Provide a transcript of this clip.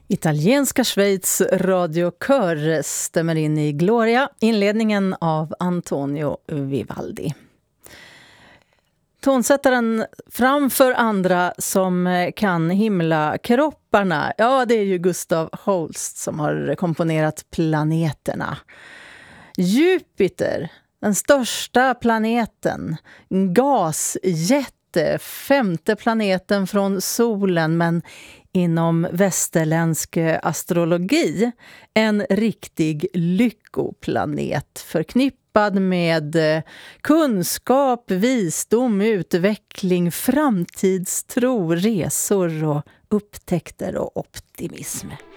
Italienska Schweiz radiokör stämmer in i Gloria, inledningen av Antonio Vivaldi. Tonsättaren framför andra som kan himla kropparna, ja det är ju Gustav Holst som har komponerat Planeterna. Jupiter, den största planeten, gasjätte, femte planeten från solen, men inom västerländsk astrologi en riktig lyckoplanet förknippad med kunskap, visdom, utveckling, framtidstro, resor och upptäckter och optimism.